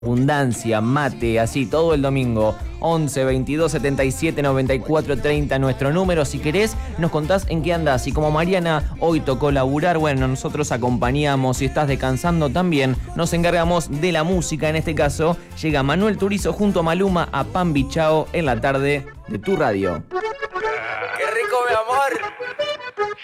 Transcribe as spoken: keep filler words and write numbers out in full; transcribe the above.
abundancia, mate, así todo el domingo. once, veintidós, setenta y siete, noventa y cuatro, treinta, nuestro número. Si querés, nos contás en qué andás. Y como Mariana hoy tocó laburar, bueno, nosotros acompañamos. Si estás descansando también, nos encargamos de la música. En este caso, llega Manuel Turizo junto a Maluma a Pan Bichao en la tarde de tu radio. ¡Qué rico, mi amor!